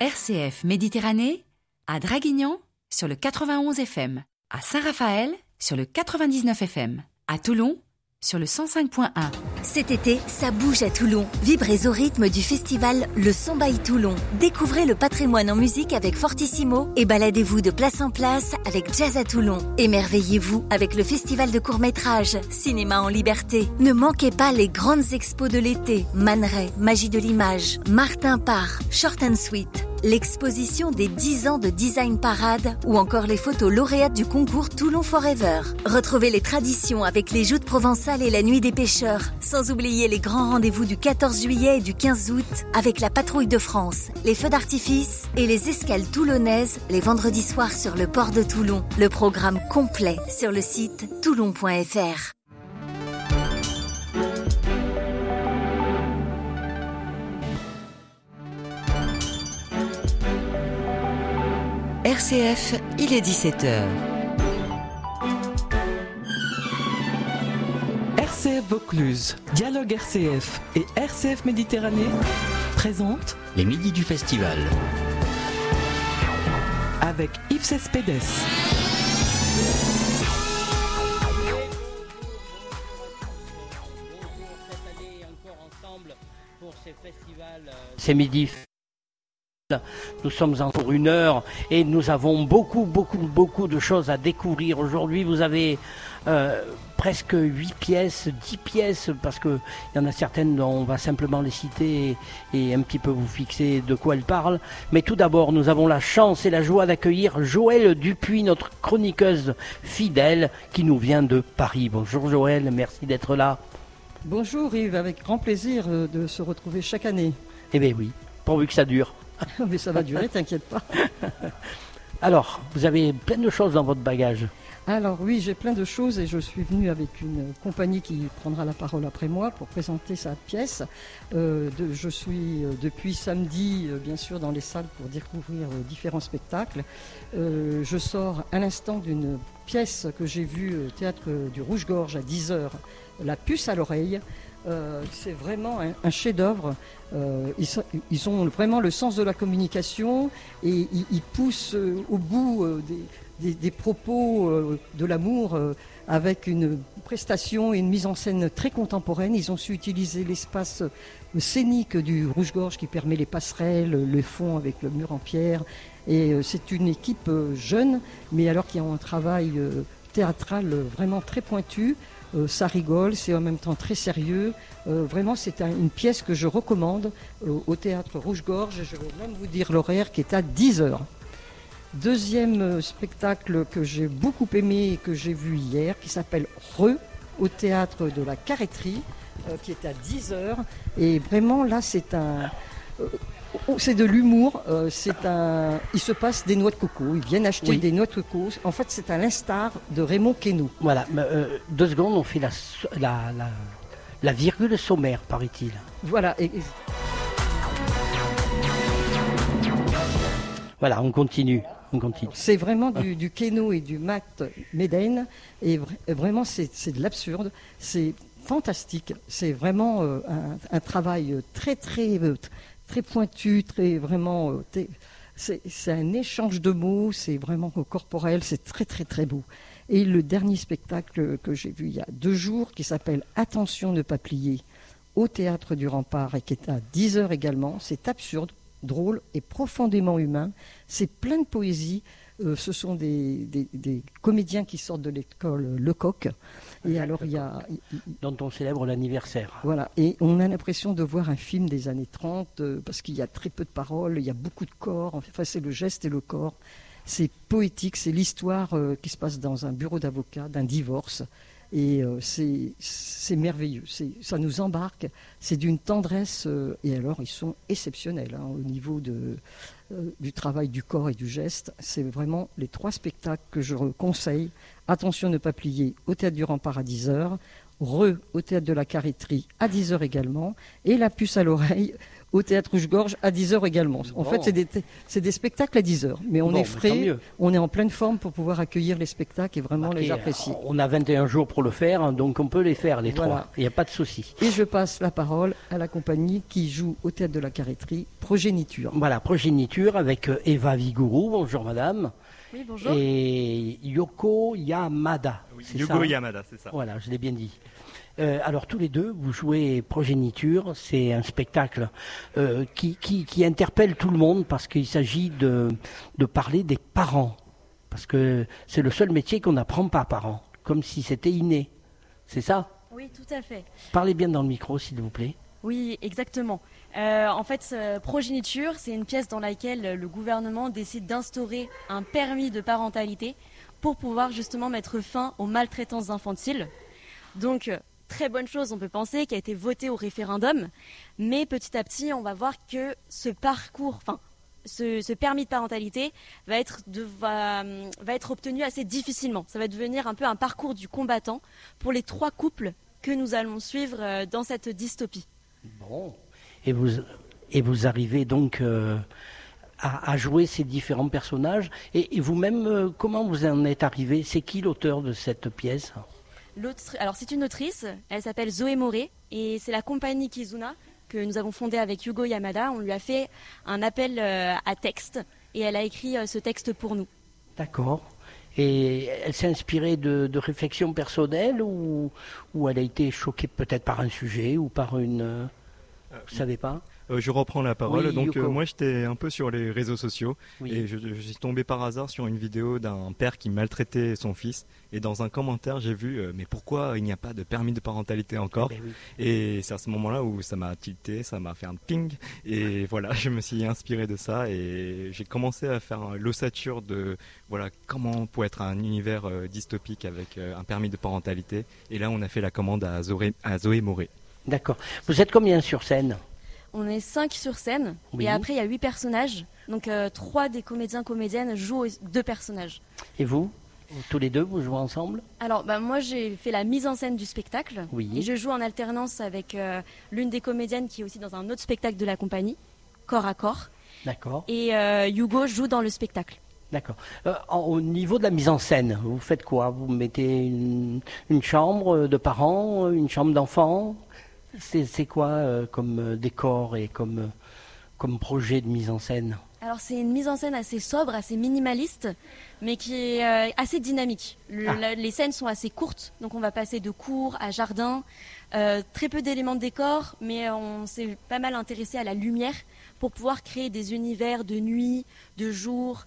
RCF Méditerranée, à Draguignan sur le 91 FM, à Saint-Raphaël sur le 99 FM, à Toulon sur le 105.1. Cet été, ça bouge à Toulon. Vibrez au rythme du festival Le Son by Toulon. Découvrez le patrimoine en musique avec Fortissimo et baladez-vous de place en place avec Jazz à Toulon. Émerveillez-vous avec le festival de court-métrage Cinéma en liberté. Ne manquez pas les grandes expos de l'été. Man Ray, Magie de l'image, Martin Parr, Short and Sweet. L'exposition des 10 ans de Design Parade ou encore les photos lauréates du concours Toulon Forever. Retrouvez les traditions avec les joutes provençales et la nuit des pêcheurs. Sans oublier les grands rendez-vous du 14 juillet et du 15 août avec la patrouille de France, les feux d'artifice et les escales toulonnaises les vendredis soirs sur le port de Toulon. Le programme complet sur le site toulon.fr. RCF, il est 17h. RCF Vaucluse, Dialogue RCF et RCF Méditerranée présentent les midis du festival avec Yves Cespedes. Ces midis. Nous sommes en pour 1 heure et nous avons beaucoup de choses à découvrir aujourd'hui. Vous avez presque 8 pièces, 10 pièces, parce qu'il y en a certaines dont on va simplement les citer et un petit peu vous fixer de quoi elles parlent. Mais tout d'abord, nous avons la chance et la joie d'accueillir Joëlle Dupuis, notre chroniqueuse fidèle qui nous vient de Paris. Bonjour Joëlle, merci d'être là. Bonjour Yves, avec grand plaisir de se retrouver chaque année. Eh bien oui, pourvu que ça dure. Mais ça va durer, t'inquiète pas. Alors, vous avez plein de choses dans votre bagage. Alors oui, j'ai plein de choses et je suis venue avec une compagnie qui prendra la parole après moi pour présenter sa pièce. Je suis depuis samedi, bien sûr, dans les salles pour découvrir différents spectacles. Je sors à l'instant d'une pièce que j'ai vue au Théâtre du Rouge-Gorge à 10h, La puce à l'oreille. C'est vraiment un chef-d'œuvre. Ils ont vraiment le sens de la communication et ils poussent au bout des propos de l'amour avec une prestation et une mise en scène très contemporaine. Ils ont su utiliser l'espace scénique du Rouge-Gorge qui permet les passerelles, le fond avec le mur en pierre. Et c'est une équipe jeune, mais alors qui a un travail théâtral vraiment très pointu. Ça rigole, c'est en même temps très sérieux. Vraiment, c'est une pièce que je recommande au Théâtre Rouge-Gorge. Je vais même vous dire l'horaire qui est à 10h. Deuxième spectacle que j'ai beaucoup aimé et que j'ai vu hier, qui s'appelle Re, au Théâtre de la Carretterie, qui est à 10h. Et vraiment, là, c'est de l'humour, il se passe des noix de coco, ils viennent acheter des noix de coco. En fait, c'est à l'instar de Raymond Queneau. Voilà, 2 secondes, on fait la virgule sommaire, paraît-il. Voilà. Voilà, on continue. C'est vraiment du Queneau et du Matt Méden, et vraiment, c'est de l'absurde, c'est fantastique, c'est vraiment un travail très pointu, c'est un échange de mots, c'est vraiment corporel, c'est très beau. Et le dernier spectacle que j'ai vu il y a 2 jours, qui s'appelle Attention ne pas plier, au Théâtre du Rempart et qui est à 10h également, c'est absurde, drôle et profondément humain, c'est plein de poésie. Ce sont des comédiens qui sortent de l'école Lecoq. Et alors dont on célèbre l'anniversaire. Voilà, et on a l'impression de voir un film des années 30 parce qu'il y a très peu de paroles, il y a beaucoup de corps. Enfin, c'est le geste et le corps. C'est poétique, c'est l'histoire qui se passe dans un bureau d'avocat d'un divorce. Et c'est merveilleux, ça nous embarque, c'est d'une tendresse, et alors ils sont exceptionnels au niveau du travail du corps et du geste. C'est vraiment les 3 spectacles que je conseille. Attention ne pas plier au Théâtre du Rempart à 10h, Re au Théâtre de la Carretterie à 10h également, et La puce à l'oreille au Théâtre Rouge-Gorge à 10h également. En fait, c'est des spectacles à 10h, mais on est frais, on est en pleine forme pour pouvoir accueillir les spectacles et vraiment les apprécier. On a 21 jours pour le faire, hein, donc on peut les faire les trois, il n'y a pas de souci. Et je passe la parole à la compagnie qui joue au Théâtre de la Carreterie, Progéniture. Voilà, Progéniture avec Eva Vigouroux, bonjour madame. Oui, bonjour. Et Yoko Yamada. Oui, c'est Yoko ça, Yamada, c'est ça. Voilà, je l'ai bien dit. Alors tous les deux, vous jouez Progéniture, c'est un spectacle qui interpelle tout le monde parce qu'il s'agit de parler des parents. Parce que c'est le seul métier qu'on n'apprend pas parents, comme si c'était inné. C'est ça ? Oui, tout à fait. Parlez bien dans le micro, s'il vous plaît. Oui, exactement. En fait, Progéniture, c'est une pièce dans laquelle le gouvernement décide d'instaurer un permis de parentalité pour pouvoir justement mettre fin aux maltraitances infantiles. Donc, très bonne chose, on peut penser, qui a été votée au référendum. Mais petit à petit, on va voir que ce parcours, ce permis de parentalité va être obtenu assez difficilement. Ça va devenir un peu un parcours du combattant pour les 3 couples que nous allons suivre dans cette dystopie. Bon, et vous arrivez donc à jouer ces différents personnages. Et vous-même, comment vous en êtes arrivé ? C'est qui l'auteur de cette pièce ? Alors c'est une autrice, elle s'appelle Zoé Moré, et c'est la compagnie Kizuna que nous avons fondée avec Yugo Yamada. On lui a fait un appel à texte, et elle a écrit ce texte pour nous. D'accord. Et elle s'est inspirée de réflexions personnelles ou elle a été choquée peut-être par un sujet ou par une... Vous savez pas ? Je reprends la parole. Oui, donc Yuko. moi j'étais un peu sur les réseaux sociaux et je suis tombé par hasard sur une vidéo d'un père qui maltraitait son fils et dans un commentaire j'ai vu mais pourquoi il n'y a pas de permis de parentalité encore ? Oui. Et c'est à ce moment-là où ça m'a tilté, ça m'a fait un ping et voilà, je me suis inspiré de ça et j'ai commencé à faire l'ossature de voilà comment peut être un univers dystopique avec un permis de parentalité et là on a fait la commande à Zoé Moré. D'accord. Vous êtes combien sur scène ? On est 5 sur scène, Oui. et après il y a 8 personnages. Donc 3 des comédiens-comédiennes jouent 2 personnages. Et vous ? Tous les deux, vous jouez ensemble ? Alors moi j'ai fait la mise en scène du spectacle, Oui. et je joue en alternance avec l'une des comédiennes qui est aussi dans un autre spectacle de la compagnie, Corps à Corps. D'accord. Et Hugo joue dans le spectacle. D'accord. Au niveau de la mise en scène, vous faites quoi ? Vous mettez une chambre de parents, une chambre d'enfants ? C'est quoi comme décor et comme projet de mise en scène ? Alors c'est une mise en scène assez sobre, assez minimaliste, mais qui est assez dynamique. Les scènes sont assez courtes, donc on va passer de cours à jardin. Très peu d'éléments de décor, mais on s'est pas mal intéressé à la lumière pour pouvoir créer des univers de nuit, de jour,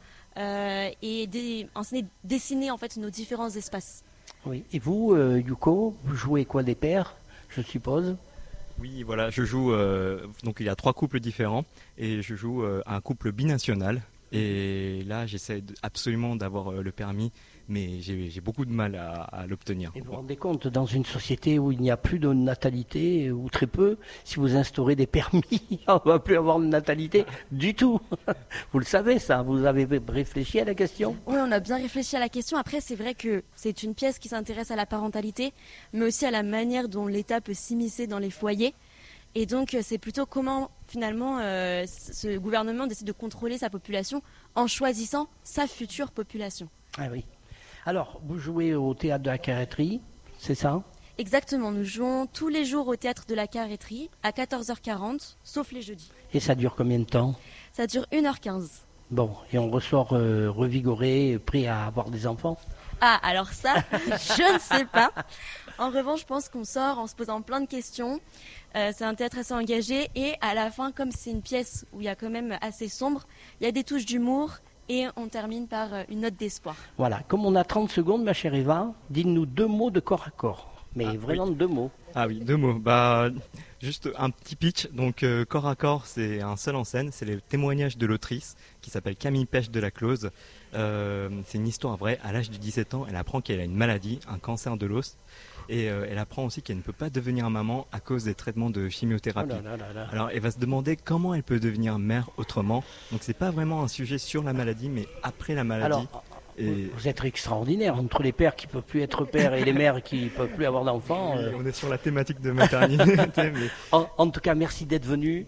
et dessiner en fait nos différents espaces. Oui. Et vous, Yuko, vous jouez quoi, des pères, je suppose ? Oui, voilà, je joue. Donc il y a 3 couples différents et je joue un couple binational. Et là, j'essaie absolument d'avoir le permis, mais j'ai beaucoup de mal à l'obtenir. Et vous vous rendez compte, dans une société où il n'y a plus de natalité, ou très peu, si vous instaurez des permis, on ne va plus avoir de natalité du tout. Vous le savez ça, vous avez réfléchi à la question ? Oui, on a bien réfléchi à la question. Après, c'est vrai que c'est une pièce qui s'intéresse à la parentalité, mais aussi à la manière dont l'État peut s'immiscer dans les foyers. Et donc, c'est plutôt comment, finalement, ce gouvernement décide de contrôler sa population en choisissant sa future population. Ah oui. Alors, vous jouez au Théâtre de la Carreterie, c'est ça ? Exactement, nous jouons tous les jours au Théâtre de la Carreterie à 14h40, sauf les jeudis. Et ça dure combien de temps ? Ça dure 1h15. Bon, et on ressort revigoré, prêt à avoir des enfants ? Ah, alors ça, je ne sais pas. En revanche, je pense qu'on sort en se posant plein de questions. C'est un théâtre assez engagé et à la fin, comme c'est une pièce où il y a quand même assez sombre, il y a des touches d'humour et on termine par une note d'espoir. Voilà, comme on a 30 secondes, ma chère Eva, dites-nous 2 mots de corps à corps. Mais vraiment oui. 2 mots. Ah oui, 2 mots. Juste un petit pitch. Donc, Corps à Corps, c'est un seul en scène. C'est le témoignage de l'autrice qui s'appelle Camille Pêche de la Close. C'est une histoire vraie. À l'âge de 17 ans, elle apprend qu'elle a une maladie, un cancer de l'os. Et elle apprend aussi qu'elle ne peut pas devenir maman à cause des traitements de chimiothérapie. Oh là. Alors, elle va se demander comment elle peut devenir mère autrement. Donc, c'est pas vraiment un sujet sur la maladie, mais après la maladie. Alors, vous êtes extraordinaire entre les pères qui ne peuvent plus être pères et les mères qui ne peuvent plus avoir d'enfants. Oui, on est sur la thématique de maternité. Mais... En tout cas, merci d'être venu.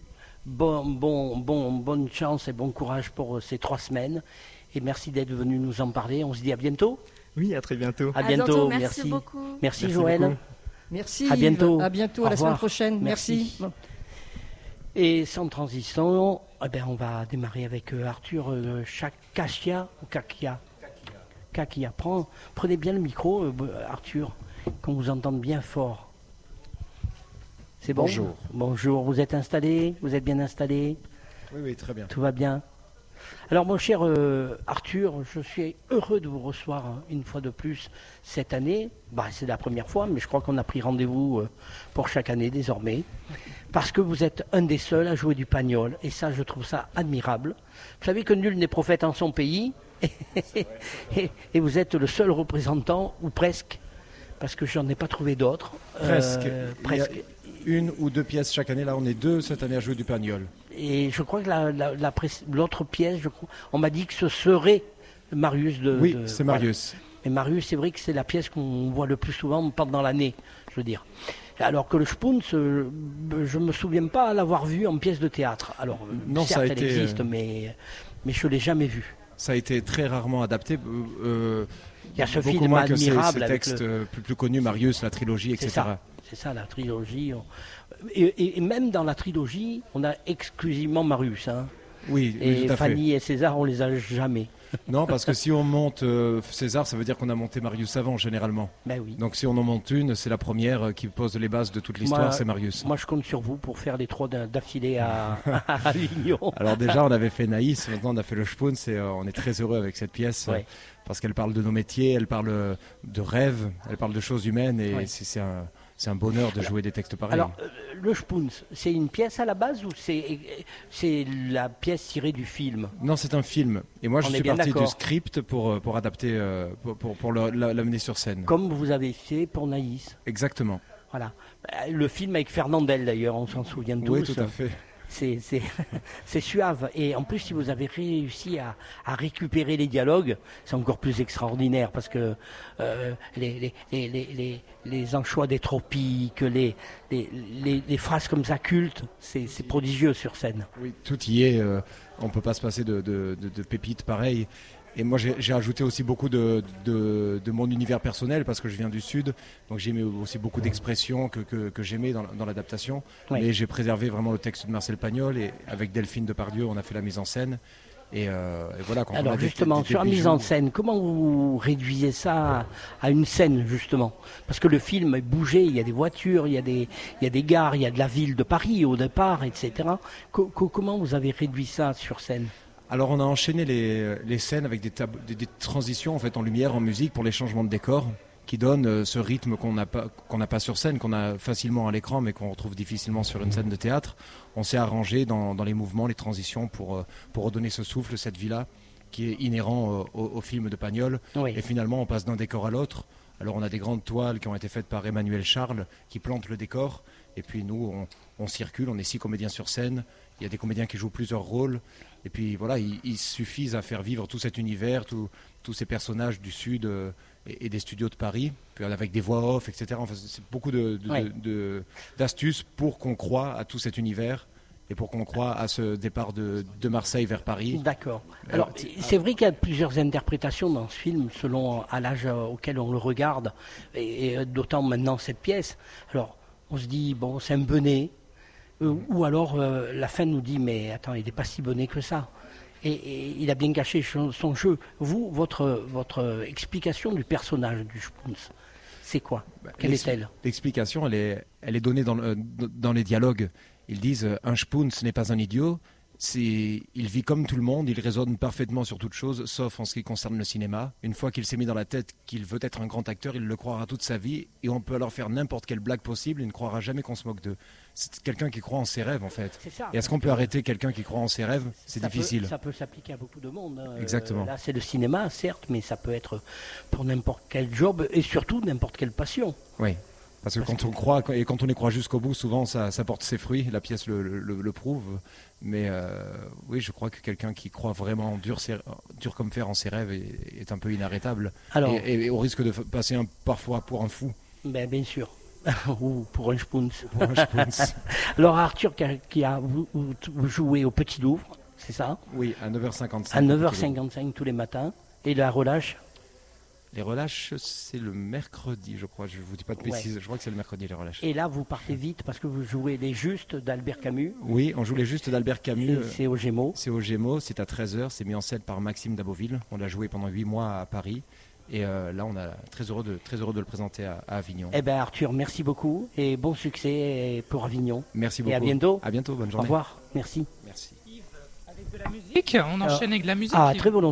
bonne chance et bon courage pour ces 3 semaines. Et merci d'être venu nous en parler. On se dit à bientôt. Oui, à très bientôt. À bientôt, merci beaucoup. Merci Joël. Beaucoup. Merci. À bientôt. À bientôt, Au à la semaine revoir. prochaine. Merci. Et sans transition, on va démarrer avec Arthur Kakia ou Kakia. Kakia. Prenez bien le micro, Arthur, qu'on vous entende bien fort. C'est bon ? Bonjour. Bonjour, vous êtes installé ? Vous êtes bien installé ? Oui, très bien. Tout va bien ? Alors mon cher Arthur, je suis heureux de vous recevoir une fois de plus cette année. C'est la première fois, mais je crois qu'on a pris rendez-vous pour chaque année désormais. Parce que vous êtes un des seuls à jouer du pagnol. Et ça, je trouve ça admirable. Vous savez que nul n'est prophète en son pays. Et vous êtes le seul représentant, ou presque, parce que je n'en ai pas trouvé d'autres. Presque. Presque. Il y a 1 ou 2 pièces chaque année. Là, on est 2 cette année à jouer du pagnol. Et je crois que l'autre pièce, on m'a dit que ce serait Marius Oui, c'est Marius. Voilà. Mais Marius, c'est vrai que c'est la pièce qu'on voit le plus souvent pendant l'année, je veux dire. Alors que le Spoons, je ne me souviens pas l'avoir vu en pièce de théâtre. Alors, non, certes, ça a elle été, existe, mais je ne l'ai jamais vue. Ça a été très rarement adapté. Il y a ce beaucoup film moins que ces admirable avec textes plus connus, Marius, la trilogie, etc. C'est ça, la trilogie. Et même dans la trilogie, on a exclusivement Marius. Hein. Oui, et tout à Fanny fait. et César, on les a jamais. Non, parce que si on monte César, ça veut dire qu'on a monté Marius avant, généralement. Ben oui. Donc si on en monte une, c'est la première qui pose les bases de toute l'histoire, c'est Marius. Moi, je compte sur vous pour faire les 3 d'affilée à Avignon. Alors déjà, on avait fait Naïs, maintenant on a fait le Spoons et on est très heureux avec cette pièce. Ouais. Parce qu'elle parle de nos métiers, elle parle de rêves, elle parle de choses humaines et Ouais. c'est un bonheur de jouer des textes pareils. Alors, le Spoons, c'est une pièce à la base ou c'est la pièce tirée du film ? Non, c'est un film. Et moi, je On est suis bien parti du d'accord. script pour adapter, pour l'amener sur scène. Comme vous avez fait pour Naïs. Exactement. Voilà. Le film avec Fernandel d'ailleurs, on s'en souvient tous. Oui, tout à fait. C'est suave. Et en plus, si vous avez réussi à récupérer les dialogues, c'est encore plus extraordinaire parce que les anchois des tropiques, les phrases comme ça cultes, c'est prodigieux sur scène. Oui, tout y est. On ne peut pas se passer de pépites pareilles. Et moi, j'ai ajouté aussi beaucoup de mon univers personnel parce que je viens du Sud. Donc, j'ai mis aussi beaucoup d'expressions que j'aimais dans l'adaptation. Oui. Mais j'ai préservé vraiment le texte de Marcel Pagnol. Et avec Delphine Depardieu, on a fait la mise en scène. Et voilà. Quand Alors on a justement, sur la mise en scène, comment vous réduisez ça à une scène justement ? Parce que le film est bougé, il y a des voitures, il y a des gares, il y a de la ville de Paris au départ, etc. Comment vous avez réduit ça sur scène ? Alors on a enchaîné les scènes avec des transitions en fait en lumière, en musique pour les changements de décor qui donnent ce rythme qu'on n'a pas sur scène, qu'on a facilement à l'écran mais qu'on retrouve difficilement sur une scène de théâtre. On s'est arrangé dans les mouvements, les transitions pour redonner ce souffle, cette vie-là qui est inhérent au film de Pagnol. Oui. Et finalement on passe d'un décor à l'autre. Alors on a des grandes toiles qui ont été faites par Emmanuel Charles qui plantent le décor et puis nous on circule, on est 6 comédiens sur scène, il y a des comédiens qui jouent plusieurs rôles. Et puis voilà, ils suffisent à faire vivre tout cet univers, tous ces personnages du Sud et des studios de Paris, puis avec des voix off, etc. Enfin, c'est beaucoup d'astuces pour qu'on croie à tout cet univers et pour qu'on croie à ce départ de Marseille vers Paris. D'accord. Alors, c'est vrai qu'il y a plusieurs interprétations dans ce film, selon à l'âge auquel on le regarde, et d'autant maintenant cette pièce. Alors, on se dit, bon, c'est un benet. Ou alors la fin nous dit mais attends, il n'est pas si bonnet que ça et il a bien caché son jeu. Vous, votre explication du personnage du Spoons, c'est quoi ? Quelle est-elle ? L'explication elle est donnée dans les dialogues. Ils disent un Spoons n'est pas un idiot, il vit comme tout le monde, il raisonne parfaitement sur toute chose, sauf en ce qui concerne le cinéma. Une fois qu'il s'est mis dans la tête qu'il veut être un grand acteur, il le croira toute sa vie et on peut alors faire n'importe quelle blague possible, il ne croira jamais qu'on se moque d'eux. C'est quelqu'un qui croit en ses rêves en fait. C'est ça. Et est-ce qu'on peut arrêter quelqu'un qui croit en ses rêves ? C'est difficile. Ça peut s'appliquer à beaucoup de monde. Hein. Exactement. Là, c'est le cinéma, certes, mais ça peut être pour n'importe quel job et surtout n'importe quelle passion. Oui. Parce que quand on croit, et quand on y croit jusqu'au bout, souvent ça porte ses fruits, la pièce le prouve. Mais oui, je crois que quelqu'un qui croit vraiment dur comme fer en ses rêves est un peu inarrêtable. Alors, et au risque de passer parfois pour un fou. Ben, bien sûr. Ou pour un spoons. Pour un spoons. Alors Arthur, vous jouez au Petit Louvre, c'est ça? Oui, à 9h55. À 9h55 tous les matins. Et la relâche? Les relâches, c'est le mercredi, je crois. Je ne vous dis pas de préciser. Je crois que c'est le mercredi, les relâches. Et là, vous partez vite parce que vous jouez les Justes d'Albert Camus. Oui, on joue les Justes d'Albert Camus. C'est au Gémeaux. C'est au Gémeaux, c'est à 13h. C'est mis en scène par Maxime Daboville. On l'a joué pendant 8 mois à Paris. Et là, on est très heureux de le présenter à Avignon. Eh bien, Arthur, merci beaucoup. Et bon succès pour Avignon. Merci beaucoup. Et à bientôt. À bientôt, bonne journée. Au revoir. Merci. Merci. Avec de la musique, on enchaîne avec de la musique. Ah, très volontiers.